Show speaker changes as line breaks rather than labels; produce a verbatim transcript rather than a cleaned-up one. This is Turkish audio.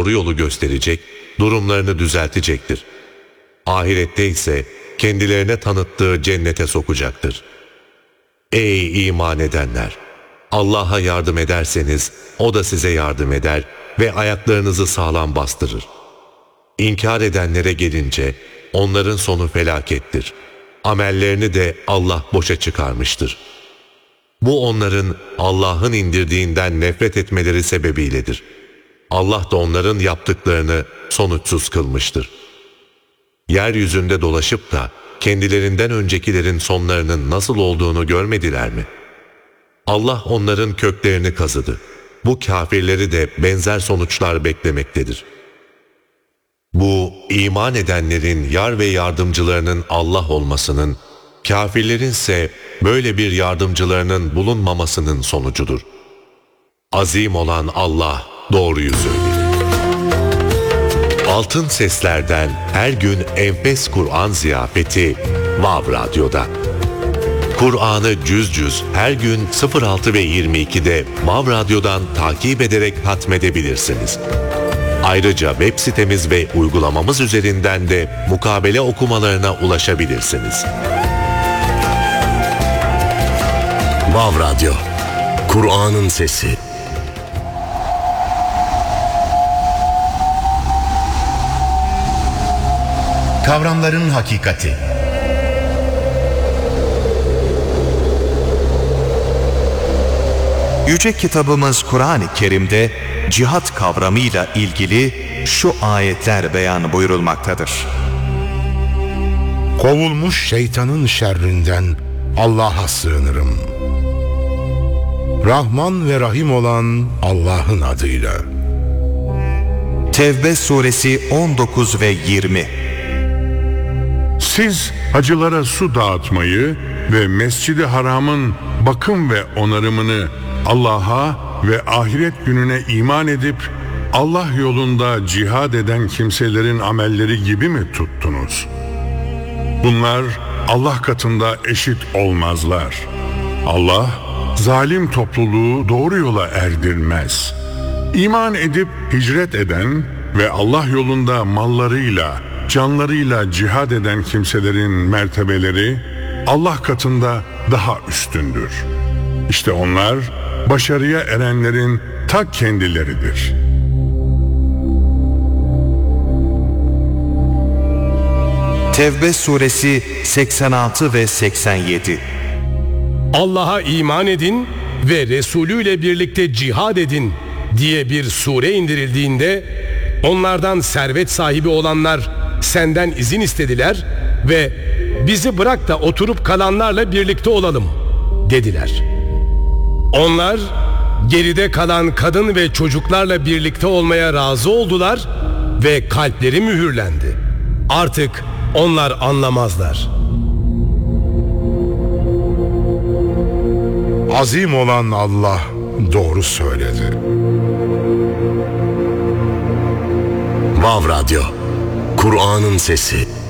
doğru yolu gösterecek, durumlarını düzeltecektir. Ahirette ise kendilerine tanıttığı cennete sokacaktır. Ey iman edenler! Allah'a yardım ederseniz O da size yardım eder ve ayaklarınızı sağlam bastırır. İnkar edenlere gelince onların sonu felakettir. Amellerini de Allah boşa çıkarmıştır. Bu onların Allah'ın indirdiğinden nefret etmeleri sebebiyledir. Allah da onların yaptıklarını sonuçsuz kılmıştır. Yeryüzünde dolaşıp da kendilerinden öncekilerin sonlarının nasıl olduğunu görmediler mi? Allah onların köklerini kazıdı. Bu kafirleri de benzer sonuçlar beklemektedir. Bu iman edenlerin yar ve yardımcılarının Allah olmasının, kafirlerin ise böyle bir yardımcılarının bulunmamasının sonucudur. Azim olan Allah doğruyu söyledi. Altın seslerden her gün enfes Kur'an ziyafeti Vav Radyo'da. Kur'an'ı cüz cüz her gün sıfır altı ve yirmi ikide Vav Radyo'dan takip ederek hatmedebilirsiniz. Ayrıca web sitemiz ve uygulamamız üzerinden de mukabele okumalarına ulaşabilirsiniz.
Vav Radyo, Kur'an'ın sesi.
Kavramların hakikati. Yüce kitabımız Kur'an-ı Kerim'de cihat kavramıyla ilgili şu ayetler beyan buyurulmaktadır.
Kovulmuş şeytanın şerrinden Allah'a sığınırım. Rahman ve Rahim olan Allah'ın adıyla.
Tevbe suresi on dokuz ve yirmi.
Siz hacılara su dağıtmayı ve Mescid-i Haram'ın bakım ve onarımını Allah'a ve ahiret gününe iman edip Allah yolunda cihad eden kimselerin amelleri gibi mi tuttunuz? Bunlar Allah katında eşit olmazlar. Allah zalim topluluğu doğru yola erdirmez. İman edip hicret eden ve Allah yolunda mallarıyla, canlarıyla cihad eden kimselerin mertebeleri Allah katında daha üstündür. İşte onlar başarıya erenlerin ta kendileridir.
Tevbe suresi seksen altı ve seksen yedi.
Allah'a iman edin ve Resulü ile birlikte cihad edin diye bir sure indirildiğinde onlardan servet sahibi olanlar senden izin istediler ve bizi bırak da oturup kalanlarla birlikte olalım dediler. Onlar geride kalan kadın ve çocuklarla birlikte olmaya razı oldular ve kalpleri mühürlendi. Artık onlar anlamazlar.
Azim olan Allah doğru söyledi.
Vav Radyo, Kur'an'ın sesi.